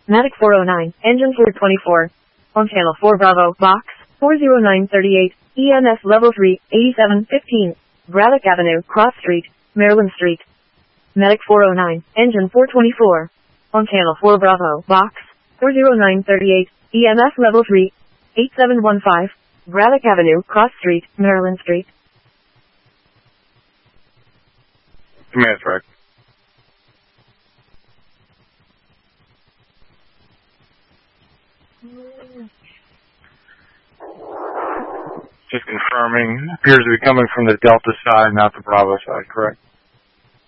Medic 409, engine 424. On channel 4 Bravo, box 40938, EMS level 3, 8715, Braddock Avenue, Cross Street, Maryland Street. Medic 409, engine 424. On channel 4 Bravo, box 40938, EMS level 3, 8715, Braddock Avenue, Cross Street, Maryland Street. Command strike. Just confirming, appears to be coming from the Delta side, not the Bravo side, correct?